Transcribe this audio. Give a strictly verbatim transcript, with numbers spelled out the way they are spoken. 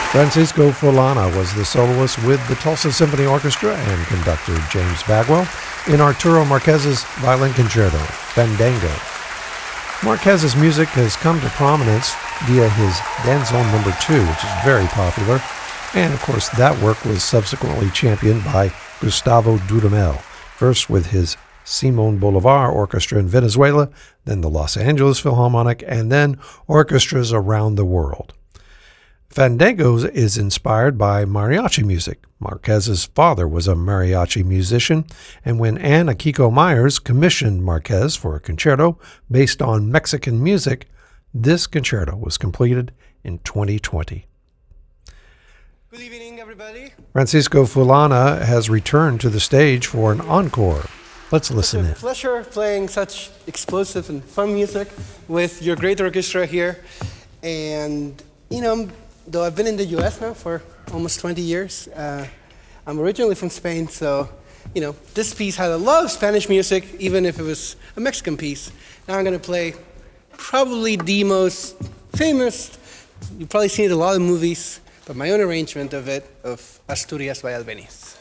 Francisco Fulana was the soloist with the Tulsa Symphony Orchestra and conductor James Bagwell in Arturo Marquez's Violin Concerto, Fandango. Marquez's music has come to prominence via his Danzón Number Two, which is very popular, and of course that work was subsequently championed by Gustavo Dudamel, first with his Simón Bolívar Orchestra in Venezuela, then the Los Angeles Philharmonic, and then orchestras around the world. Fandango is inspired by mariachi music. Marquez's father was a mariachi musician, and when Anne Akiko Myers commissioned Marquez for a concerto based on Mexican music, this concerto was completed in twenty twenty. Good evening, everybody. Francisco Fulana has returned to the stage for an encore. Let's listen in. It's a pleasure playing such explosive and fun music with your great orchestra here. And, you know, though I've been in the U S now for almost twenty years, uh, I'm originally from Spain, so, you know, this piece had a lot of Spanish music, even if it was a Mexican piece. Now I'm going to play probably the most famous, you've probably seen it in a lot of movies, but my own arrangement of it, of Asturias by Albéniz.